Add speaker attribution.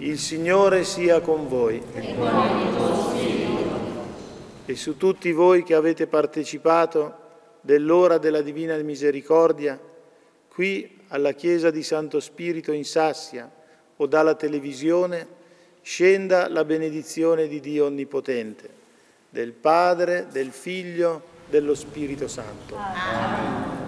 Speaker 1: Il Signore sia con voi.
Speaker 2: E con il tuo spirito.
Speaker 1: E su tutti voi che avete partecipato dell'ora della Divina Misericordia, qui alla Chiesa di Santo Spirito in Sassia o dalla televisione, scenda la benedizione di Dio Onnipotente, del Padre, del Figlio, dello Spirito Santo.
Speaker 2: Amen.